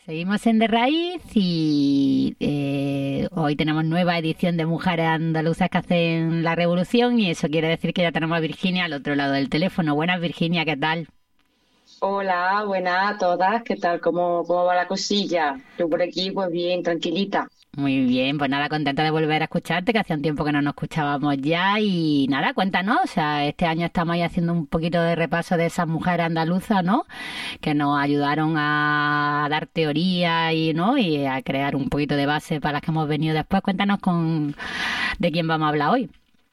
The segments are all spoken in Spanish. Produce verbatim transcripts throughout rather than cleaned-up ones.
Seguimos en De Raíz y eh, hoy tenemos nueva edición de Mujeres Andaluzas que hacen la revolución y eso quiere decir que ya tenemos a Virginia al otro lado del teléfono. Buenas, Virginia, ¿qué tal? Hola, buenas a todas, ¿qué tal? ¿Cómo, cómo va la cosilla? Yo por aquí, pues bien, tranquilita. Muy bien, pues nada, contenta de volver a escucharte, que hacía un tiempo que no nos escuchábamos ya y nada, cuéntanos, o sea, este año estamos ahí haciendo un poquito de repaso de esas mujeres andaluzas, ¿no? Que nos ayudaron a dar teoría y, ¿no? Y a crear un poquito de base para las que hemos venido después. Cuéntanos con de quién vamos a hablar hoy.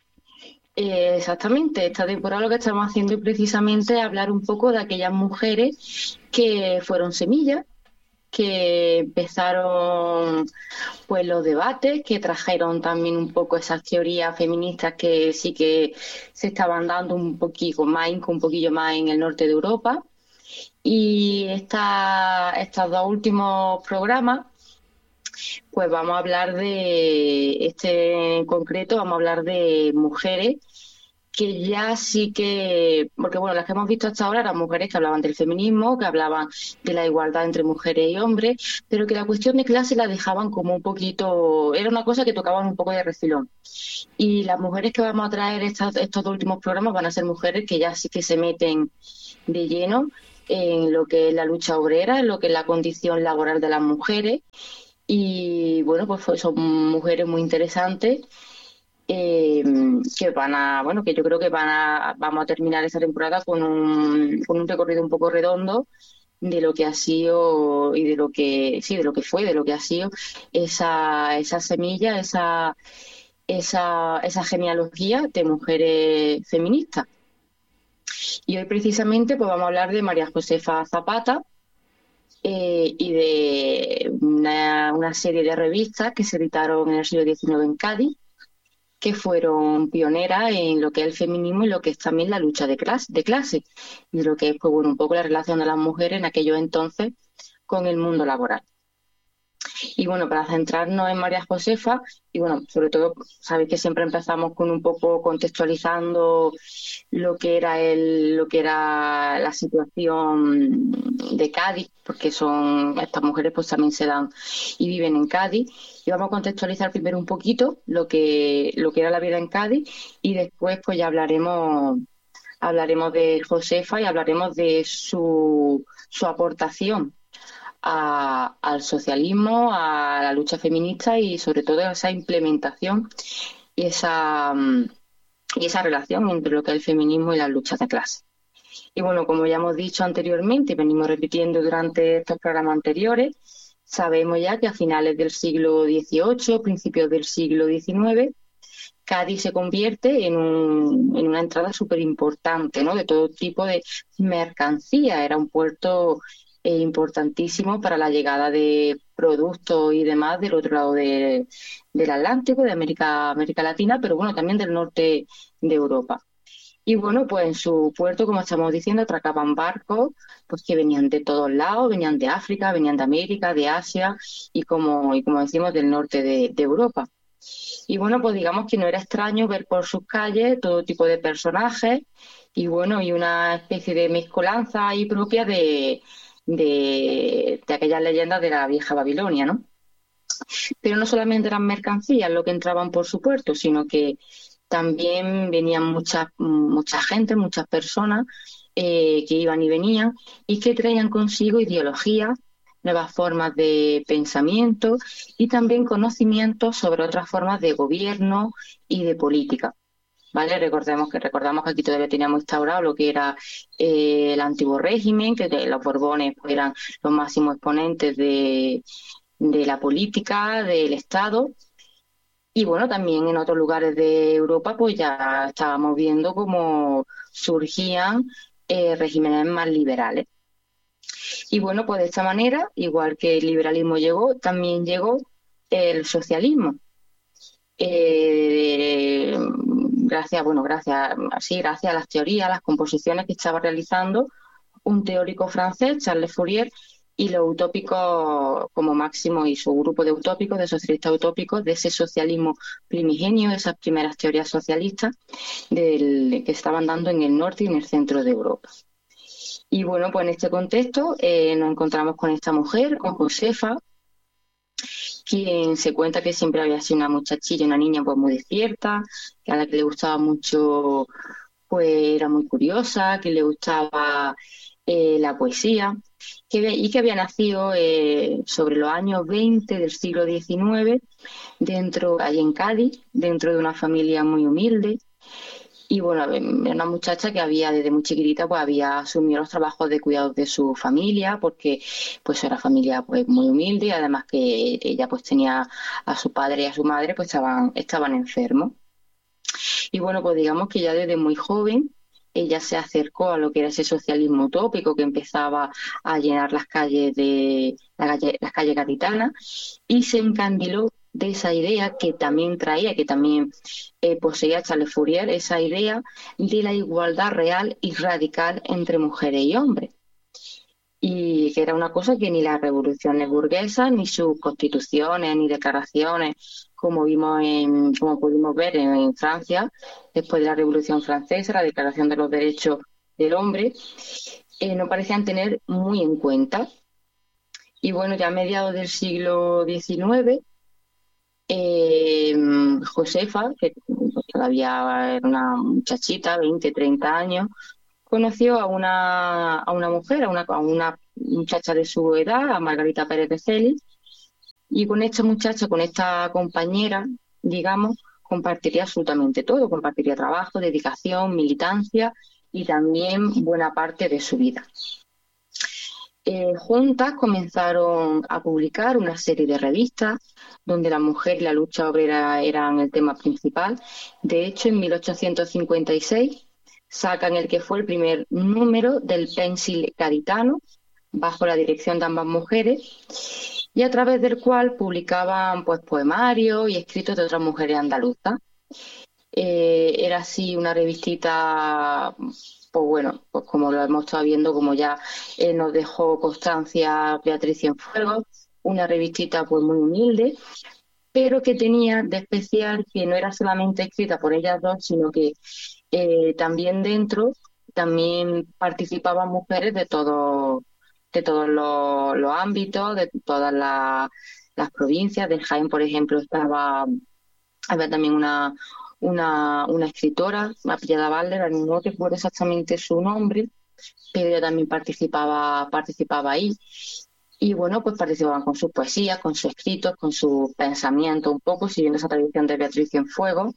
Eh, exactamente, esta temporada lo que estamos haciendo es precisamente hablar un poco de aquellas mujeres que fueron semillas, que empezaron pues los debates, que trajeron también un poco esas teorías feministas que sí que se estaban dando un poquito más, un poquillo más en el norte de Europa. Y esta, estos dos últimos programas pues vamos a hablar de, este en concreto, vamos a hablar de mujeres que ya sí que, porque bueno, las que hemos visto hasta ahora eran mujeres que hablaban del feminismo, que hablaban de la igualdad entre mujeres y hombres, pero que la cuestión de clase la dejaban como un poquito, era una cosa que tocaban un poco de refilón. Y las mujeres que vamos a traer estas- estos dos últimos programas van a ser mujeres que ya sí que se meten de lleno en lo que es la lucha obrera, en lo que es la condición laboral de las mujeres y bueno, pues fue- son mujeres muy interesantes eh, que van a, bueno, que yo creo que van a, vamos a terminar esta temporada con un, con un recorrido un poco redondo de lo que ha sido y de lo que, sí, de lo que fue, de lo que ha sido esa, esa semilla, esa, esa, esa genealogía de mujeres feministas. Y hoy precisamente pues vamos a hablar de María Josefa Zapata, eh, y de una, una serie de revistas que se editaron en el siglo diecinueve en Cádiz, que fueron pioneras en lo que es el feminismo y lo que es también la lucha de clase, de clase y lo que es pues, bueno, un poco la relación de las mujeres en aquellos entonces con el mundo laboral. Y bueno, para centrarnos en María Josefa, y bueno, sobre todo, sabéis que siempre empezamos con un poco contextualizando lo que era el, lo que era la situación de Cádiz, porque son, estas mujeres pues también se dan y viven en Cádiz. Y vamos a contextualizar primero un poquito lo que, lo que era la vida en Cádiz, y después pues ya hablaremos, hablaremos de Josefa y hablaremos de su, su aportación a, al socialismo, a la lucha feminista y sobre todo a esa implementación y esa, mm, y esa relación entre lo que es el feminismo y las luchas de clase. Y bueno, como ya hemos dicho anteriormente y venimos repitiendo durante estos programas anteriores, sabemos ya que a finales del siglo dieciocho, principios del siglo diecinueve, Cádiz se convierte en, un, en una entrada súper importante, ¿no? De todo tipo de mercancía. Era un puerto eh, importantísimo para la llegada de productos y demás del otro lado de, del Atlántico, de América, América Latina, pero bueno, también del norte de Europa. Y bueno, pues en su puerto, como estamos diciendo, atracaban barcos pues que venían de todos lados, venían de África, venían de América, de Asia y como, y como decimos, del norte de, de Europa. Y bueno, pues digamos que no era extraño ver por sus calles todo tipo de personajes y bueno, y una especie de mezcolanza ahí propia de, de, de aquellas leyendas de la vieja Babilonia, ¿no? Pero no solamente eran mercancías lo que entraban por su puerto, sino que también venían mucha, mucha gente, muchas personas eh, que iban y venían y que traían consigo ideologías, nuevas formas de pensamiento y también conocimientos sobre otras formas de gobierno y de política. ¿Vale? Recordemos que recordamos que aquí todavía teníamos instaurado lo que era eh, el antiguo régimen, que de los Borbones pues, eran los máximos exponentes de, de la política, del Estado, y bueno, también en otros lugares de Europa pues ya estábamos viendo cómo surgían eh, regímenes más liberales. Y bueno, pues de esta manera, igual que el liberalismo llegó, también llegó el socialismo. Eh, gracias, bueno, gracias, sí, gracias a las teorías, a las composiciones que estaba realizando un teórico francés, Charles Fourier, y los utópicos como máximo y su grupo de utópicos, de socialistas utópicos, de ese socialismo primigenio, esas primeras teorías socialistas del, que estaban dando en el norte y en el centro de Europa. Y bueno, pues en este contexto eh, nos encontramos con esta mujer, con Josefa, quien se cuenta que siempre había sido una muchachilla, una niña pues muy despierta, que a la que le gustaba mucho, pues era muy curiosa, que le gustaba eh, la poesía, que, y que había nacido eh, sobre los años veinte del siglo diecinueve, dentro, allí en Cádiz, dentro de una familia muy humilde. Y bueno, era una muchacha que había desde muy chiquitita pues había asumido los trabajos de cuidado de su familia, porque pues era familia pues muy humilde, y además que ella pues tenía a su padre y a su madre pues estaban, estaban enfermos. Y bueno, pues digamos que ya desde muy joven ella se acercó a lo que era ese socialismo utópico que empezaba a llenar las calles de la calle, las calles gaditanas, y se encandiló de esa idea que también traía, que también eh, poseía Charles Fourier, esa idea de la igualdad real y radical entre mujeres y hombres. Y que era una cosa que ni las revoluciones burguesas, ni sus constituciones, ni declaraciones, como vimos en, como pudimos ver en, en Francia, después de la Revolución Francesa, la Declaración de los Derechos del Hombre, eh, no parecían tener muy en cuenta. Y bueno, ya a mediados del siglo diecinueve, eh, Josefa, que pues, todavía era una muchachita, veinte, treinta años, conoció a una, a una mujer, a una, a una muchacha de su edad, a Margarita Pérez de Celis, y con esta muchacha, con esta compañera, digamos, compartiría absolutamente todo, compartiría trabajo, dedicación, militancia y también buena parte de su vida. Eh, juntas comenzaron a publicar una serie de revistas donde la mujer y la lucha obrera eran el tema principal. De hecho, en mil ochocientos cincuenta y seis sacan el que fue el primer número del Pensil gaditano, bajo la dirección de ambas mujeres, y a través del cual publicaban pues poemarios y escritos de otras mujeres andaluzas. Eh, era así una revistita, pues bueno, pues como lo hemos estado viendo, como ya eh, nos dejó constancia Beatriz Cienfuegos, una revistita pues muy humilde, pero que tenía de especial que no era solamente escrita por ellas dos, sino que eh, también dentro también participaban mujeres de todo, de todos los, los ámbitos, de todas la, las provincias. Del Jaén, por ejemplo, estaba había también una, una, una escritora, Apellida Balder, no recuerdo exactamente su nombre, pero ella también participaba, participaba ahí. Y bueno, pues participaban con sus poesías, con sus escritos, con sus pensamientos, un poco siguiendo esa tradición de Beatriz Cienfuegos.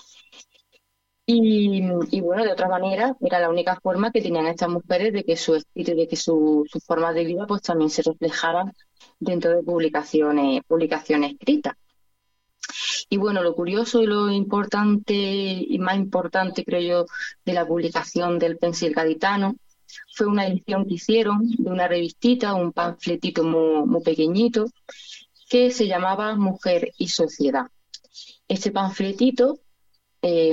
Y, y bueno, de otra manera, era la única forma que tenían estas mujeres de que su espíritu y de que su, sus formas de vida pues también se reflejaran dentro de publicaciones, publicaciones escritas. Y bueno, lo curioso y lo importante y más importante, creo yo, de la publicación del Pensil gaditano fue una edición que hicieron de una revistita, un panfletito muy, muy pequeñito, que se llamaba Mujer y Sociedad. Este panfletito, eh,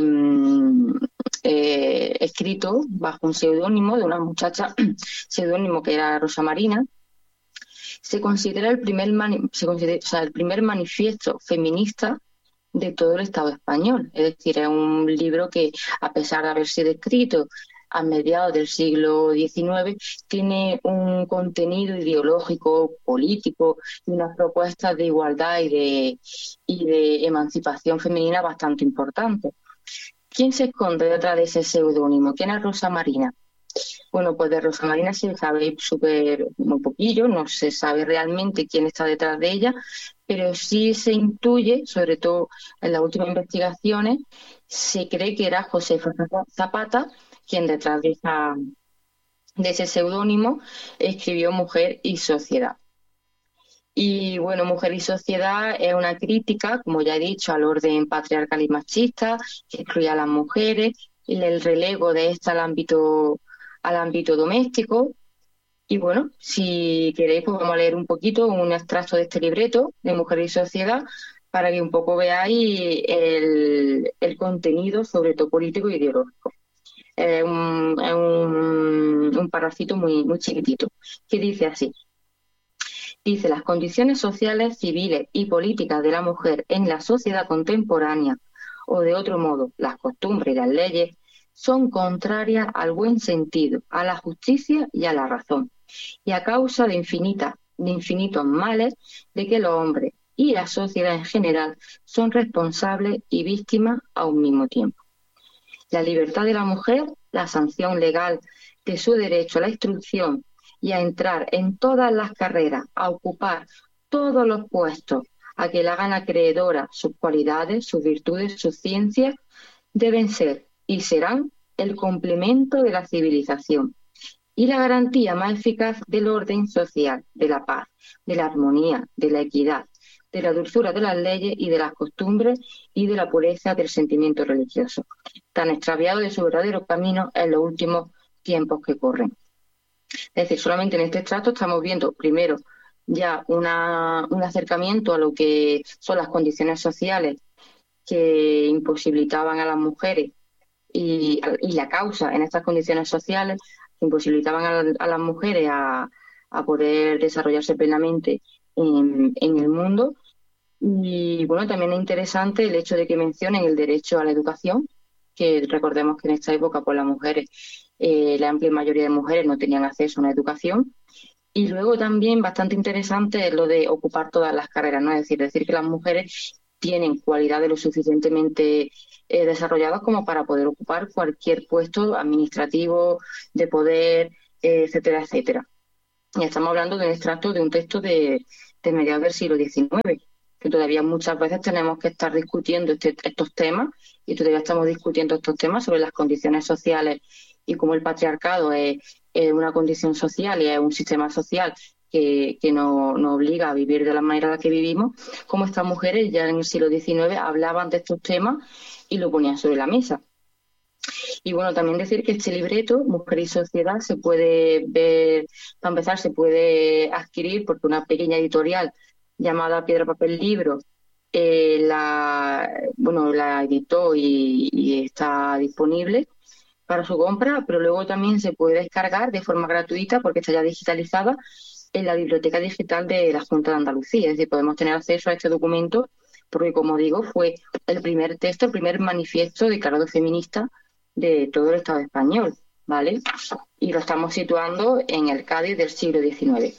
eh, escrito bajo un seudónimo de una muchacha, seudónimo que era Rosa Marina, se considera el primer, mani se considera, o sea, el primer manifiesto feminista de todo el Estado español. Es decir, es un libro que, a pesar de haber sido escrito a mediados del siglo diecinueve, tiene un contenido ideológico, político y unas propuestas de igualdad y de, y de emancipación femenina bastante importantes. ¿Quién se esconde detrás de ese seudónimo? ¿Quién es Rosa Marina? Bueno, pues de Rosa Marina se sabe súper muy poquillo, no se sabe realmente quién está detrás de ella, pero sí se intuye, sobre todo en las últimas investigaciones, se cree que era Josefa Zapata quien detrás de, esa, de ese seudónimo escribió Mujer y Sociedad. Y bueno, Mujer y Sociedad es una crítica, como ya he dicho, al orden patriarcal y machista, que excluye a las mujeres, y el relego de esta al ámbito, al ámbito doméstico. Y bueno, si queréis, pues vamos a leer un poquito un extracto de este libreto de Mujer y Sociedad para que un poco veáis el, el contenido, sobre todo político e ideológico. Es un, es un, un parrafito muy, muy chiquitito, que dice así. Dice, las condiciones sociales, civiles y políticas de la mujer en la sociedad contemporánea, o de otro modo, las costumbres y las leyes, son contrarias al buen sentido, a la justicia y a la razón, y a causa de infinitas, de infinitos males de que los hombres y la sociedad en general son responsables y víctimas a un mismo tiempo. La libertad de la mujer, la sanción legal de su derecho a la instrucción y a entrar en todas las carreras, a ocupar todos los puestos, a que la hagan acreedora sus cualidades, sus virtudes, sus ciencias, deben ser y serán el complemento de la civilización y la garantía más eficaz del orden social, de la paz, de la armonía, de la equidad, de la dulzura de las leyes y de las costumbres y de la pureza del sentimiento religioso, tan extraviado de su verdadero camino en los últimos tiempos que corren. Es decir, solamente en este extracto estamos viendo, primero, ya una, un acercamiento a lo que son las condiciones sociales que imposibilitaban a las mujeres y, y la causa en estas condiciones sociales que imposibilitaban a, a las mujeres a, a poder desarrollarse plenamente en, en el mundo. Y bueno, también es interesante el hecho de que mencionen el derecho a la educación, que recordemos que en esta época pues las mujeres, eh, la amplia mayoría de mujeres no tenían acceso a una educación. Y luego también bastante interesante es lo de ocupar todas las carreras, ¿no? Es decir, decir que las mujeres tienen cualidades lo suficientemente eh, desarrolladas como para poder ocupar cualquier puesto administrativo, de poder, eh, etcétera, etcétera. Y estamos hablando de un extracto de un texto de, de mediados del siglo diecinueve, que todavía muchas veces tenemos que estar discutiendo este, estos temas, y todavía estamos discutiendo estos temas sobre las condiciones sociales y cómo el patriarcado es, es una condición social y es un sistema social que, que nos, nos obliga a vivir de la manera en la que vivimos, como estas mujeres ya en el siglo diecinueve hablaban de estos temas y lo ponían sobre la mesa. Y bueno, también decir que este libreto, Mujer y Sociedad, se puede ver, para empezar, se puede adquirir porque una pequeña editorial llamada Piedra, Papel, Libro eh, la, bueno, la editó y, y está disponible para su compra, pero luego también se puede descargar de forma gratuita porque está ya digitalizada en la biblioteca digital de la Junta de Andalucía. Es decir, podemos tener acceso a este documento porque, como digo, fue el primer texto, el primer manifiesto declarado feminista de todo el Estado español, ¿vale? Y lo estamos situando en el Cádiz del siglo diecinueve.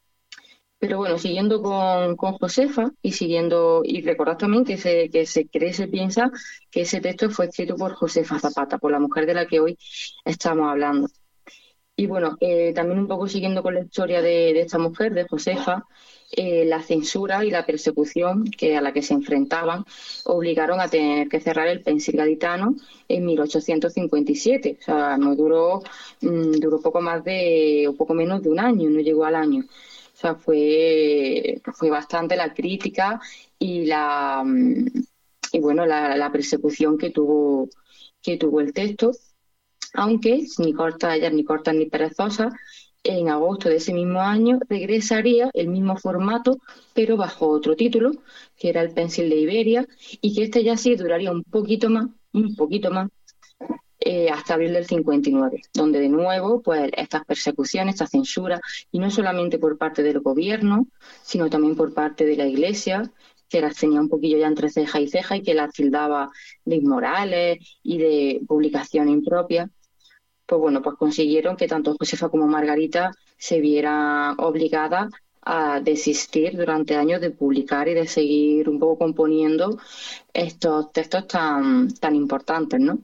Pero bueno, siguiendo con, con Josefa y siguiendo, y recordad también que se, que se cree, se piensa que ese texto fue escrito por Josefa Zapata, por la mujer de la que hoy estamos hablando. Y bueno, eh, también un poco siguiendo con la historia de, de esta mujer, de Josefa, eh, la censura y la persecución que a la que se enfrentaban obligaron a tener que cerrar el Pensil gaditano en mil ochocientos cincuenta y siete. O sea, no duró, mmm, duró poco más de, o poco menos de un año, no llegó al año. O sea, fue, fue bastante la crítica y la y bueno la, la persecución que tuvo que tuvo el texto, aunque ni corta ellas ni cortas ni perezosas, en agosto de ese mismo año regresaría el mismo formato, pero bajo otro título, que era el Pensil de Iberia, y que este ya sí duraría un poquito más, un poquito más, Eh, hasta abril del cincuenta y nueve, donde de nuevo pues estas persecuciones, esta censura, y no solamente por parte del gobierno, sino también por parte de la Iglesia, que las tenía un poquillo ya entre ceja y ceja y que las tildaba de inmorales y de publicación impropia, pues bueno, pues consiguieron que tanto Josefa como Margarita se vieran obligadas a desistir durante años de publicar y de seguir un poco componiendo estos textos tan, tan importantes, ¿no?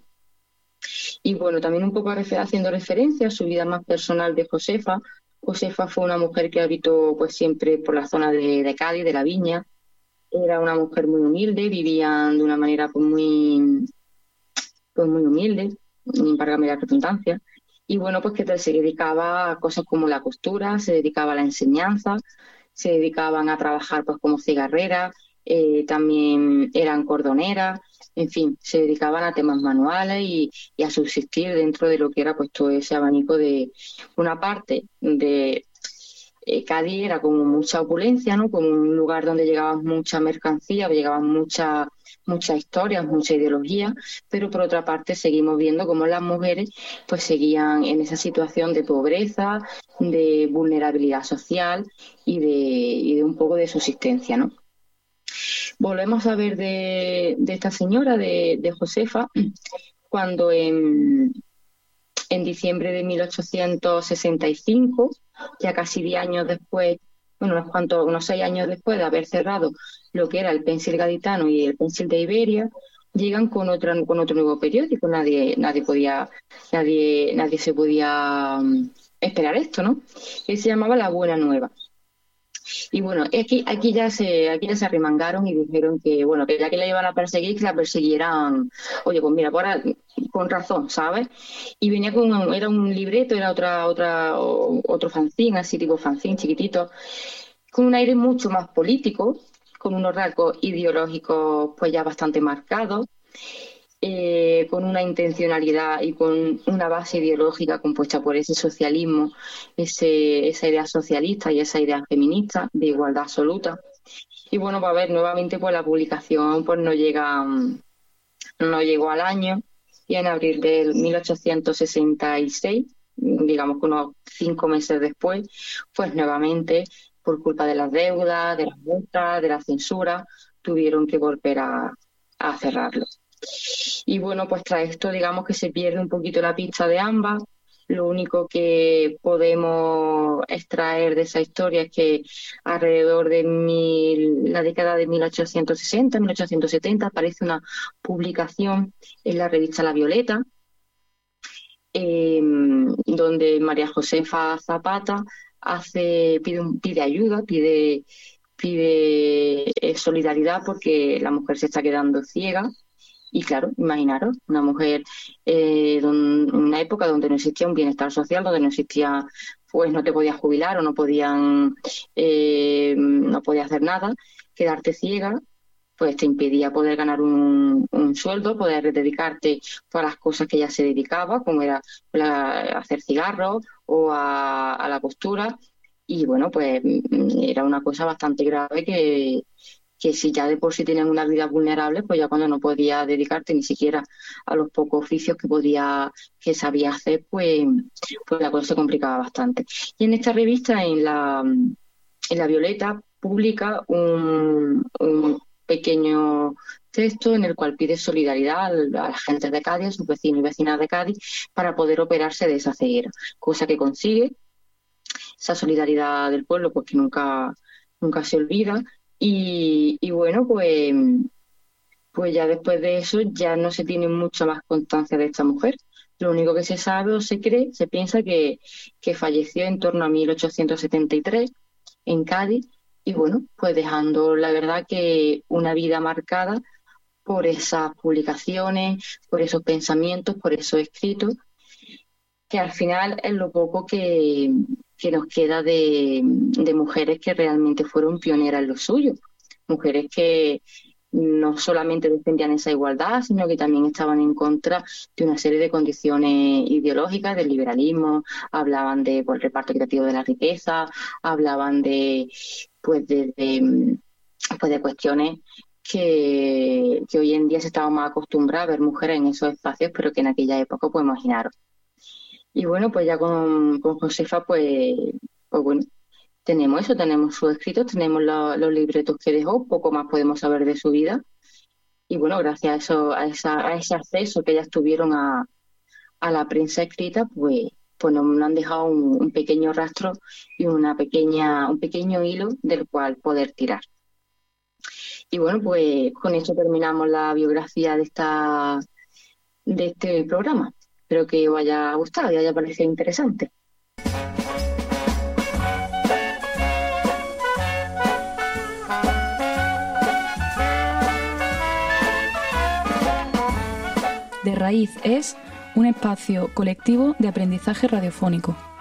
Y bueno, también un poco haciendo referencia a su vida más personal de Josefa. Josefa fue una mujer que habitó pues siempre por la zona de, de Cádiz, de La Viña. Era una mujer muy humilde, vivían de una manera pues muy, pues muy humilde, válgame la redundancia. Y bueno, pues que se dedicaba a cosas como la costura, se dedicaba a la enseñanza, se dedicaban a trabajar pues como cigarreras, eh, también eran cordoneras. En fin, se dedicaban a temas manuales y, y a subsistir dentro de lo que era pues todo ese abanico de una parte de eh, Cádiz era como mucha opulencia, ¿no? Como un lugar donde llegaban mucha mercancía, llegaban muchas muchas historias, mucha ideología, pero por otra parte seguimos viendo cómo las mujeres pues seguían en esa situación de pobreza, de vulnerabilidad social y de, y de un poco de subsistencia, ¿no? Volvemos a ver de, de esta señora, de, de Josefa, cuando en, en diciembre de mil ochocientos sesenta y cinco, ya casi diez años después, bueno, unos cuantos, unos seis años después de haber cerrado lo que era el Pensil Gaditano y el Pensil de Iberia, llegan con otra, con otro nuevo periódico. Nadie, nadie podía, nadie, nadie se podía um, esperar esto, ¿no? Que se llamaba La Buena Nueva. Y bueno, aquí, aquí ya se, aquí ya se arremangaron y dijeron que, bueno, que ya que la iban a perseguir, que la persiguieran. Oye, pues mira, por ahora, con razón, ¿sabes? Y venía con un, era un libreto, era otra, otra, o- otro fanzine, así tipo fanzine chiquitito, con un aire mucho más político, con unos rasgos ideológicos pues ya bastante marcados, eh, con una intencionalidad y con una base ideológica compuesta por ese socialismo, ese, esa idea socialista y esa idea feminista de igualdad absoluta. Y bueno, pues a ver, nuevamente pues la publicación pues no llega, mm, no llegó al año, y en abril de mil ochocientos sesenta y seis, digamos que unos cinco meses después, pues nuevamente, por culpa de las deudas, de las multas, de la censura, tuvieron que volver a, a cerrarlo. Y bueno, pues tras esto, digamos que se pierde un poquito la pista de ambas. Lo único que podemos extraer de esa historia es que alrededor de mil, la década de mil ochocientos sesenta, mil ochocientos setenta, aparece una publicación en la revista La Violeta, eh, donde María Josefa Zapata hace, pide, un- pide ayuda, pide, pide eh, solidaridad porque la mujer se está quedando ciega. Y claro, imaginaros, una mujer eh, don- en una época donde no existía un bienestar social, donde no existía, pues no te podías jubilar o no podían, eh, no podías hacer nada, quedarte ciega, pues te impedía poder ganar un, un sueldo, poder dedicarte a las cosas que ella se dedicaba, como era la- hacer cigarros o a, a la costura. Y bueno, pues mm, era una cosa bastante grave que, que si ya de por sí tenían una vida vulnerable, pues ya cuando no podía dedicarte ni siquiera a los pocos oficios que podía, que sabía hacer, pues, pues la cosa se complicaba bastante. Y en esta revista, en la, en la Violeta, publica un, un pequeño texto en el cual pide solidaridad a la gente de Cádiz, a sus vecinos y vecinas de Cádiz, para poder operarse de esa ceguera, cosa que consigue. Esa solidaridad del pueblo, pues que nunca, nunca se olvida. Y, y bueno, pues, pues ya después de eso ya no se tiene mucha más constancia de esta mujer. Lo único que se sabe o se cree, se piensa que, que falleció en torno a mil ochocientos setenta y tres en Cádiz, y bueno, pues dejando la verdad que una vida marcada por esas publicaciones, por esos pensamientos, por esos escritos, que al final es lo poco que, que nos queda de, de mujeres que realmente fueron pioneras en lo suyo. Mujeres que no solamente defendían esa igualdad, sino que también estaban en contra de una serie de condiciones ideológicas, del liberalismo, hablaban de pues, el reparto equitativo de la riqueza, hablaban de, pues, de, de, pues, de cuestiones que, que hoy en día se estaba más acostumbrados a ver mujeres en esos espacios, pero que en aquella época, pues imaginaros. Y bueno, pues ya con, con Josefa, pues, pues bueno, tenemos eso, tenemos sus escritos, tenemos lo- los libretos que dejó, poco más podemos saber de su vida. Y bueno, gracias a eso, a esa, a ese acceso que ellas tuvieron a, a la prensa escrita, pues, pues nos han dejado un, un pequeño rastro y una pequeña, un pequeño hilo del cual poder tirar. Y bueno, pues con esto terminamos la biografía de esta, de este programa. Espero que os haya gustado y haya parecido interesante. De Raíz es un espacio colectivo de aprendizaje radiofónico.